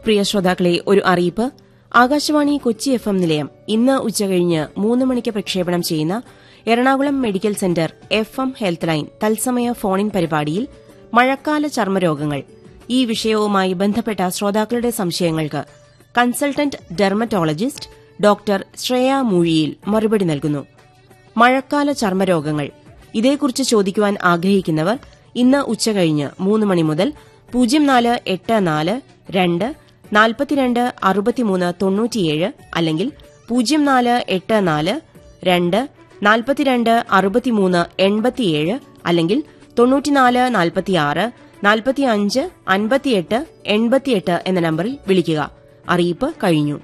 പ്രിയ ശ്രോതാക്കളെ, ഒരു അറിയിപ്പ്. ആകാശവാണി കൊച്ചി FM നിലയം ഇന്ന് ഉച്ചകഴിഞ്ഞ് 3 മണിക്ക് പ്രക്ഷേപണം ചെയ്യുന്ന Ernakulam medical centre FM health line തത്സമയ ഫോണിൻ പരിപാടിയിൽ മഴക്കാല ചർമ്മരോഗങ്ങൾ ഈ വിഷയവുമായി ബന്ധപ്പെട്ട ശ്രോതാക്കളുടെ സംശയങ്ങൾക്ക് കൺസൾട്ടന്റ് ഡെർമറ്റോളജിസ്റ്റ് ഡോക്ടർ ശ്രേയ മൂഴിയിൽ മറുപടി നൽകുന്നു. മഴക്കാല ചർമ്മരോഗങ്ങൾ ഇതേക്കുറിച്ച് ചോദിക്കുവാൻ ആഗ്രഹിക്കുന്നവർ ഇന്ന് ഉച്ചകഴിഞ്ഞ് 3 മണി മുതൽ 0484 2 42 63 97 അല്ലെങ്കിൽ 0484 2 42 63 87 അല്ലെങ്കിൽ 94 46 45 58 88 എന്ന നമ്പറിൽ വിളിക്കുക. അറിയിപ്പ് കഴിഞ്ഞു.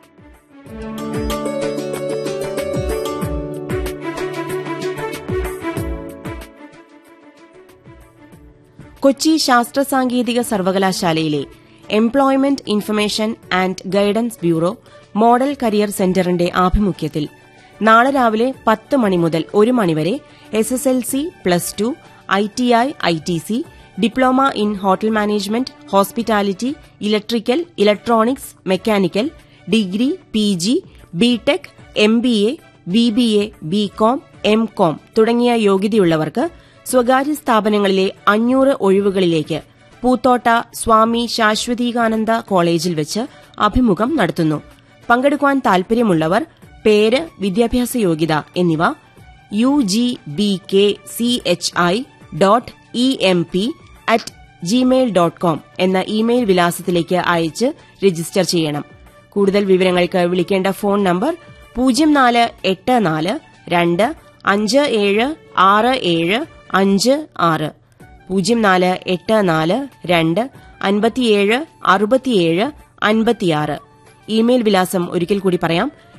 കൊച്ചി ശാസ്ത്ര സാങ്കേതിക സർവകലാശാലയിലെ employment information and guidance bureau model career സെന്ററിന്റെ ആഭിമുഖ്യത്തിൽ നാളെ രാവിലെ 10 മണി മുതൽ 1 മണിവരെ SSLC, +2, ITI, ITC, diploma in hotel management, hospitality, electrical, electronics, mechanical, degree, PG, BTech, MBA, BBA, BCom, MCom തുടങ്ങിയ യോഗ്യതയുള്ളവർക്ക് സ്വകാര്യ സ്ഥാപനങ്ങളിലെ 500 ഒഴിവുകളിലേക്ക് പൂത്തോട്ട സ്വാമി ശാശ്വതീകാനന്ദ കോളേജിൽ വെച്ച് അഭിമുഖം നടത്തുന്നു. പങ്കെടുക്കുവാൻ താൽപര്യമുള്ളവർ പേര്, വിദ്യാഭ്യാസ യോഗ്യത എന്നിവ ugbkchi.emp@gmail.com എന്ന ഇമെയിൽ വിലാസത്തിലേക്ക് അയച്ച് രജിസ്റ്റർ ചെയ്യണം. കൂടുതൽ വിവരങ്ങൾക്ക് വിളിക്കേണ്ട ഫോൺ നമ്പർ 0484 2 57 67 56 0484 2 57 67 56. ഇമെയിൽ വിലാസം ഒരിക്കൽ കൂടി പറയാം.